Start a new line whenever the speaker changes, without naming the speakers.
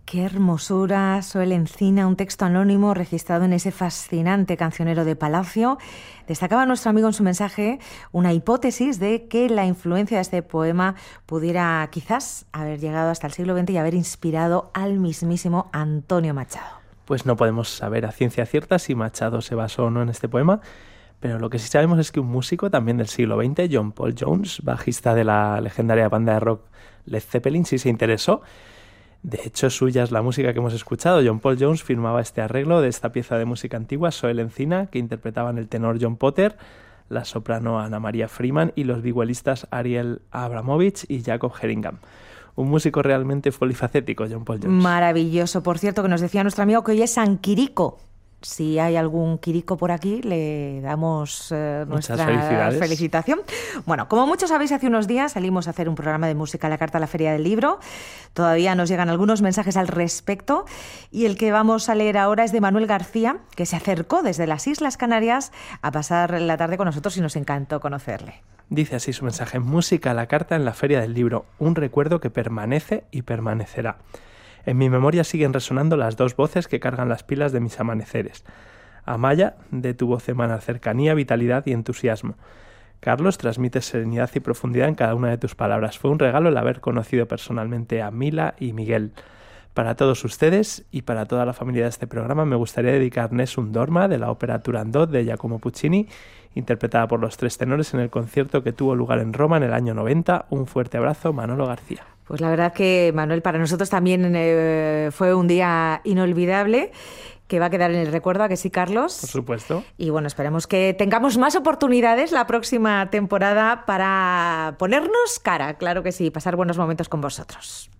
Qué hermosura, Soel Encina, un texto anónimo registrado en ese fascinante cancionero de Palacio. Destacaba nuestro amigo en su mensaje una hipótesis de que la influencia de este poema pudiera quizás haber llegado hasta el siglo XX y haber inspirado al mismísimo Antonio Machado.
Pues no podemos saber a ciencia cierta si Machado se basó o no en este poema, pero lo que sí sabemos es que un músico también del siglo XX, John Paul Jones, bajista de la legendaria banda de rock Led Zeppelin, sí se interesó. De hecho, suya es la música que hemos escuchado. John Paul Jones firmaba este arreglo de esta pieza de música antigua, Soel Encina, que interpretaban el tenor John Potter, la soprano Ana María Freeman y los vihuelistas Ariel Abramovich y Jacob Heringham. Un músico realmente polifacético, John Paul Jones.
Maravilloso. Por cierto, que nos decía nuestro amigo que hoy es San Quirico. Si hay algún Quirico por aquí, le damos nuestra felicitación. Bueno, como muchos sabéis, hace unos días salimos a hacer un programa de música a la carta a la Feria del Libro. Todavía nos llegan algunos mensajes al respecto y el que vamos a leer ahora es de Manuel García, que se acercó desde las Islas Canarias a pasar la tarde con nosotros y nos encantó conocerle.
Dice así su mensaje: música a la carta en la Feria del Libro, un recuerdo que permanece y permanecerá. En mi memoria siguen resonando las dos voces que cargan las pilas de mis amaneceres. Amaya, de tu voz emana cercanía, vitalidad y entusiasmo. Carlos, transmite serenidad y profundidad en cada una de tus palabras. Fue un regalo el haber conocido personalmente a Mila y Miguel. Para todos ustedes y para toda la familia de este programa me gustaría dedicar Nessun Dorma de la ópera Turandot de Giacomo Puccini, interpretada por los tres tenores en el concierto que tuvo lugar en Roma en el año 90. Un fuerte abrazo, Manolo García.
Pues la verdad que, Manuel, para nosotros también fue un día inolvidable, que va a quedar en el recuerdo, ¿a que sí, Carlos?
Por supuesto.
Y bueno, esperemos que tengamos más oportunidades la próxima temporada para ponernos cara, claro que sí, pasar buenos momentos con vosotros.